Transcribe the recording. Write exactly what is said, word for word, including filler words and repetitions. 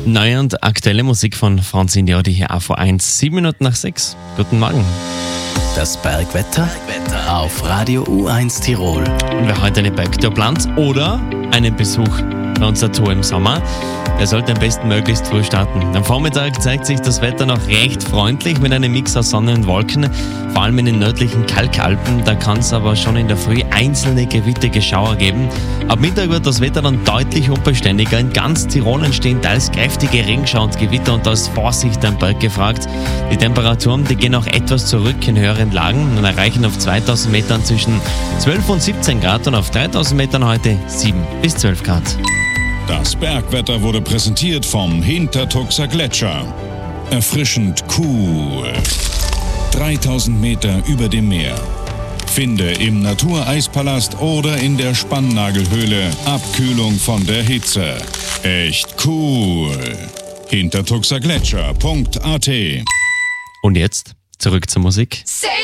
Neue und aktuelle Musik von Franz Indiodi hier A V eins, sieben Minuten nach sechs. Guten Morgen. Das Bergwetter auf Radio U eins Tirol. Und wer heute eine Bergtour plant oder einen Besuch bei unserer Tour im Sommer, der sollte am besten möglichst früh starten. Am Vormittag zeigt sich das Wetter noch recht freundlich mit einem Mix aus Sonne und Wolken, vor allem in den nördlichen Kalkalpen. Da kann es aber schon in der Früh einzelne gewittige Schauer geben. Ab Mittag wird das Wetter dann deutlich unbeständiger. In ganz Tirol entstehen teils kräftige Regenschauer und Gewitter und da ist Vorsicht am Berg gefragt. Die Temperaturen, die gehen auch etwas zurück in höheren Lagen und erreichen auf zweitausend Metern zwischen zwölf und siebzehn Grad und auf dreitausend Metern heute sieben bis zwölf Grad. Das Bergwetter wurde präsentiert vom Hintertuxer Gletscher. Erfrischend cool. dreitausend Meter über dem Meer. Finde im Natureispalast oder in der Spannnagelhöhle Abkühlung von der Hitze. Echt cool. hintertuxergletscher punkt a t. Und jetzt zurück zur Musik.